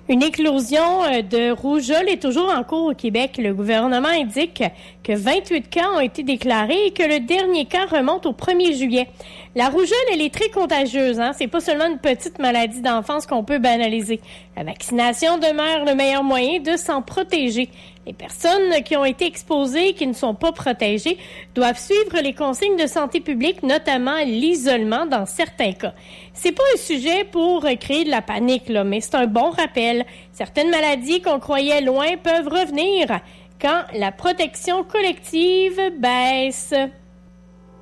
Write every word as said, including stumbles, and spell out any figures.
Une éclosion de rougeole est toujours en cours au Québec. Le gouvernement indique que vingt-huit cas ont été déclarés et que le dernier cas remonte au premier juillet. La rougeole, elle est très contagieuse, hein? C'est pas seulement une petite maladie d'enfance qu'on peut banaliser. La vaccination demeure le meilleur moyen de s'en protéger. Les personnes qui ont été exposées et qui ne sont pas protégées doivent suivre les consignes de santé publique, notamment l'isolement dans certains cas. C'est pas un sujet pour créer de la panique, là, mais c'est un bon rappel. Certaines maladies qu'on croyait loin peuvent revenir quand la protection collective baisse.